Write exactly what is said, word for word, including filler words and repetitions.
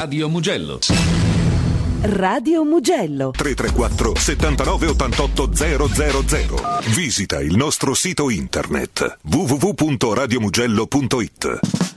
Radio Mugello. Radio Mugello tre tre quattro settantanove ottantotto zero zero zero. Visita il nostro sito internet w w w punto radio mugello punto it.